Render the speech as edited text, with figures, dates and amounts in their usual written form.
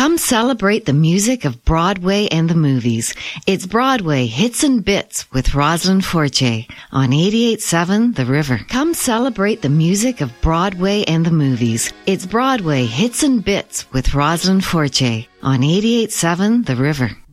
Come celebrate the music of Broadway and the movies. It's Broadway Hits and Bits with Rosalind Forte on 88.7 The River. Come celebrate the music of Broadway and the movies. It's Broadway Hits and Bits with Rosalind Forte on 88.7 The River.